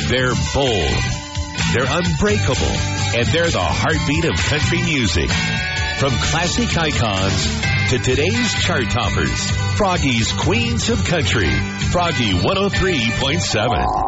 They're bold, they're unbreakable, and they're the heartbeat of country music. From classic icons to today's chart toppers, Froggy's Queens of Country. Froggy 103.7.